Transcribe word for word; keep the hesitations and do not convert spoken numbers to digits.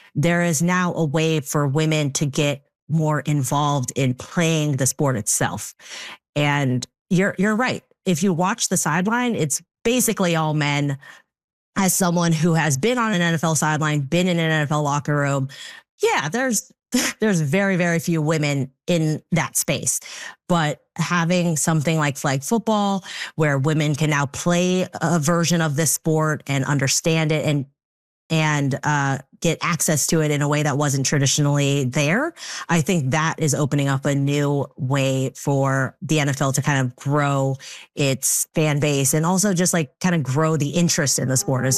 there is now a way for women to get more involved in playing the sport itself. And you're you're right. If you watch the sideline, it's basically all men. As someone who has been on an N F L sideline, been in an N F L locker room, yeah, there's there's very, very few women in that space. But having something like flag football, where women can now play a version of this sport and understand it and and uh, get access to it in a way that wasn't traditionally there, I think that is opening up a new way for the N F L to kind of grow its fan base and also just like kind of grow the interest in the sport as